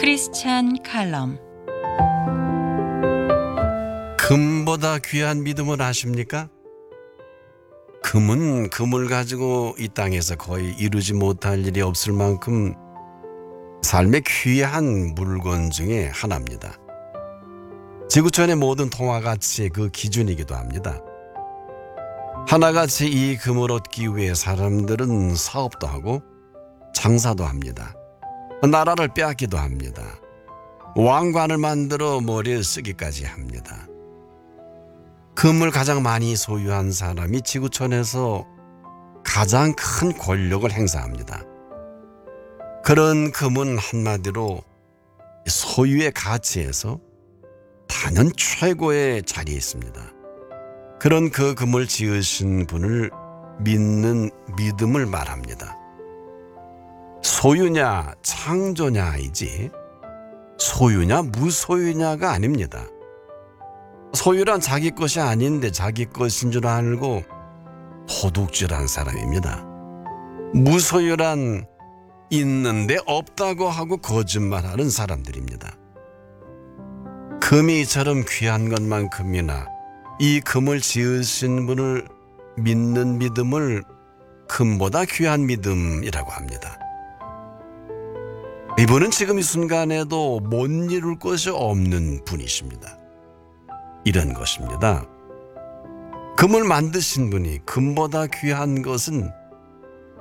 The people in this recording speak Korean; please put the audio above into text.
크리스찬 칼럼. 금보다 귀한 믿음을 아십니까? 금은 금을 가지고 이 땅에서 거의 이루지 못할 일이 없을 만큼 삶의 귀한 물건 중에 하나입니다. 지구촌의 모든 통화가치의 그 기준이기도 합니다. 하나같이 이 금을 얻기 위해 사람들은 사업도 하고 장사도 합니다. 나라를 빼앗기도 합니다. 왕관을 만들어 머리에 쓰기까지 합니다. 금을 가장 많이 소유한 사람이 지구촌에서 가장 큰 권력을 행사합니다. 그런 금은 한마디로 소유의 가치에서 단연 최고의 자리에 있습니다. 그런 그 금을 지으신 분을 믿는 믿음을 말합니다. 소유냐 창조냐이지 소유냐 무소유냐가 아닙니다. 소유란 자기 것이 아닌데 자기 것인 줄 알고 도둑질한 사람입니다. 무소유란 있는데 없다고 하고 거짓말하는 사람들입니다. 금이 이처럼 귀한 것만큼이나 이 금을 지으신 분을 믿는 믿음을 금보다 귀한 믿음이라고 합니다. 이분은 지금 이 순간에도 못 이룰 것이 없는 분이십니다. 이런 것입니다. 금을 만드신 분이 금보다 귀한 것은